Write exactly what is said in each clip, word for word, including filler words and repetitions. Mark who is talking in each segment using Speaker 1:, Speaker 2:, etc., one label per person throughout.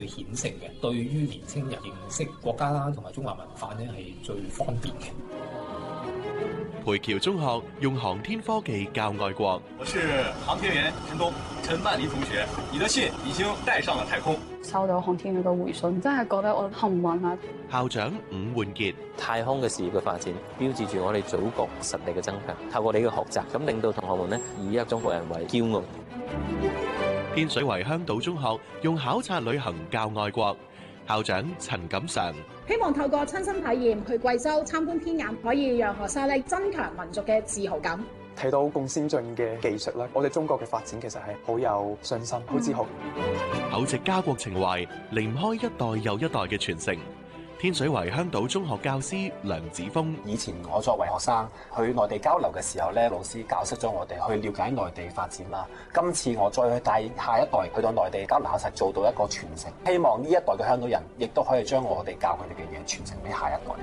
Speaker 1: 顯成嘅，對於年輕人認識國家啦同埋中華文化呢係最方便嘅。
Speaker 2: 培僑中學用航天科技教愛國。
Speaker 3: 我是航天員陳東，陳曼妮同學，你的信已經帶上了太空。
Speaker 4: 收到航天員嘅回信，真係覺得我幸運啊！
Speaker 2: 校長伍煥傑，
Speaker 5: 太空嘅事業嘅發展，標誌住我哋祖國實力嘅增強。透過你嘅學習，咁令到同學們呢以一個中國人為驕傲。
Speaker 2: 天水圍香島中學用考察旅行教愛國。校長陳錦常，
Speaker 6: 希望透過親身體驗去貴州參觀天眼，可以讓學生咧增強民族嘅自豪感。
Speaker 7: 睇到咁先進嘅技術咧，我哋中國嘅發展其實係好有信心、好自豪。
Speaker 2: 厚植家國情懷，離唔開一代又一代嘅傳承。天水圍香島中學教師梁子峰，
Speaker 8: 以前我作為學生去內地交流嘅時候咧，老師教識咗我哋去了解內地發展啦。今次我再去帶下一代去到內地交流，實做到一個傳承。希望呢一代嘅香港人亦都可以將我哋教佢哋嘅嘢傳承俾下一代。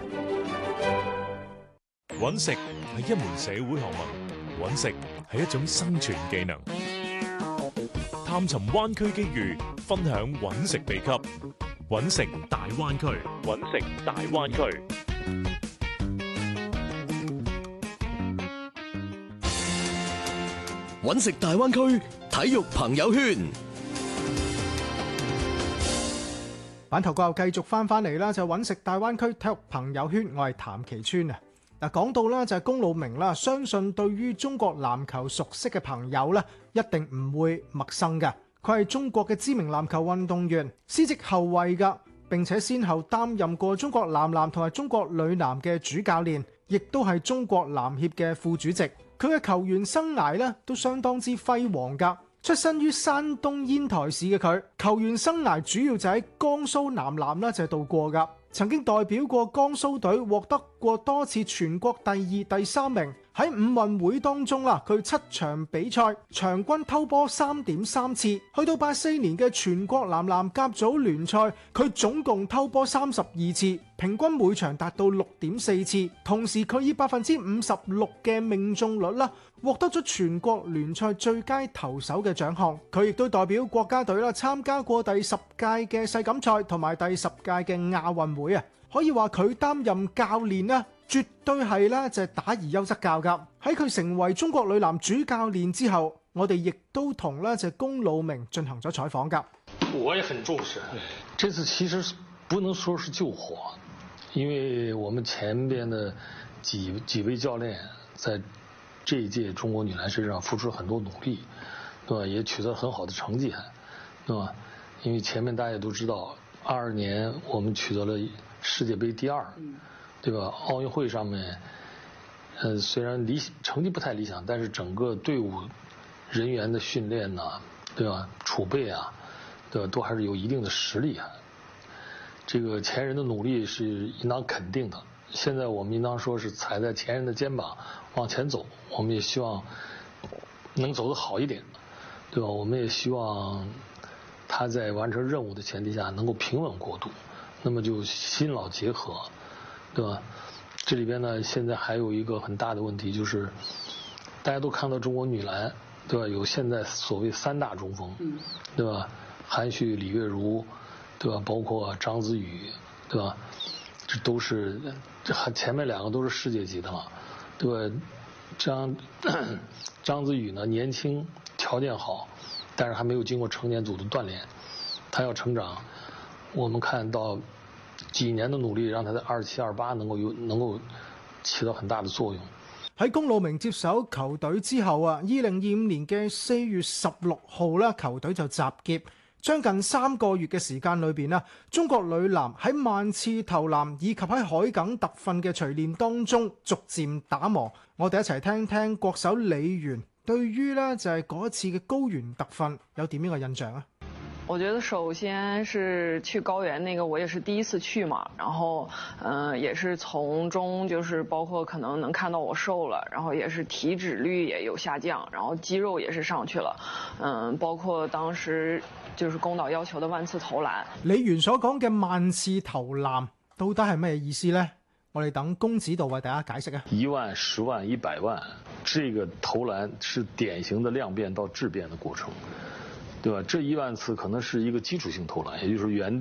Speaker 9: 揾食係一門社會學問，揾食係一種生存技能。探尋灣區機遇，分享揾食秘笈。揾食大灣區，揾食大灣區。
Speaker 10: 揾食大灣區體育朋友圈。
Speaker 11: 版頭過後繼續翻翻嚟啦，就揾食大灣區體育朋友圈，我係譚其川啊。嗱，講到啦就係龔路明啦，相信對於中國籃球熟悉嘅朋友咧，一定唔會陌生嘅。佢係中國嘅知名籃球運動員，司職後衛㗎，並且先後擔任過中國男籃同埋中國女籃嘅主教練，亦都係中國籃協嘅副主席。佢嘅球員生涯咧都相當之輝煌㗎。出身於山東煙台市嘅佢，球員生涯主要就喺江蘇男籃啦就係度過㗎。曾經代表過江蘇隊獲得過多次全國第二、第三名。喺五運會當中啦，佢七場比賽場均偷波三點三次。去到八四年嘅全國男籃甲組聯賽，佢總共偷波三十二次，平均每場達到六點四次。同時佢以百分之五十六嘅命中率啦，獲得咗全國聯賽最佳投手嘅獎項。佢亦都代表國家隊啦參加過第十屆嘅世錦賽同埋第十屆嘅亞運會啊。可以話佢擔任教練啦，絕對係咧就係打而優則教噶。喺佢成為中國女籃主教練之後，我哋亦都同咧就龔路明進行咗採訪噶。
Speaker 12: 我也很重視，這次其實不能說是救火，因為我們前邊的幾幾位教練在這一屆中國女籃身上付出了很多努力，對吧？也取得了很好的成績，對吧？因為前面大家也都知道，二二年我們取得了世界杯第二，對吧？奧運會上面，呃，雖然理成績不太理想，但是整個隊伍人員的訓練呐，對吧？儲備啊，對吧？都還是有一定的實力啊。這個前人的努力是應當肯定的。現在我們應當說是踩在前人的肩膀往前走，我們也希望能走得好一點，對吧？我們也希望他在完成任務的前提下能夠平穩過渡。那麼就新老結合，對吧？這裏邊呢，現在還有一個很大的問題，就是大家都看到中國女籃，對吧？有現在所謂三大中鋒，對吧？韓旭、李月如，對吧？包括張子宇，對吧？這都是，這前面兩個都是世界級的了，對吧？張張子宇呢，年輕，條件好，但是還沒有經過成年組的鍛鍊，他要成長。我們看到幾年的努力，讓他在二七二八能夠有能夠起到很大的作用。
Speaker 11: 喺龔路明接手球隊之後啊，二零二五年嘅四月十六號啦，球隊就集結。將近三個月嘅時間裏邊啦，中國女籃喺萬次投籃以及喺海埂特訓嘅錘煉當中逐漸打磨。我哋一齊聽聽國手李源對於呢就係嗰一次嘅高原特訓有點樣嘅印象啊？
Speaker 13: 我覺得首先是去高原那個我也是第一次去嘛，然後嗯、呃、也是從中就是包括可能能看到我瘦了，然後也是體脂率也有下降，然後肌肉也是上去了，嗯，包括當時就是公導要求的萬次投籃。
Speaker 11: 李源所講嘅萬次投籃到底係咩意思呢？我哋等龔指導為大家解釋啊。
Speaker 12: 一萬、十萬、一百萬，這個投籃是典型的量變到質變的過程。 对吧？这一万次可能是一个基础性投篮，也就是说原